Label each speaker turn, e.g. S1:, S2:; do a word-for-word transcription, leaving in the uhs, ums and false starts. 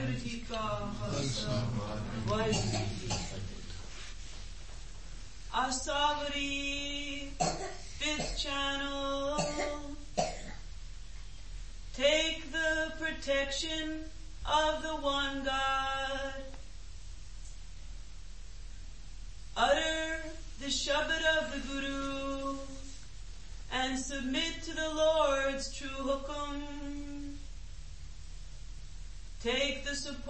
S1: ਵਾਹਿਗੁਰੂ ਜੀ ਕਾ ਖਾਲਸਾ ਵਾਹਿਗੁਰੂ ਜੀ ਕੀ ਫਤਿਹ। Asavari, fifth channel. Take the protection of the one God. Utter the Shabad of the Guru and submit to the Lord's true hukum. Take the support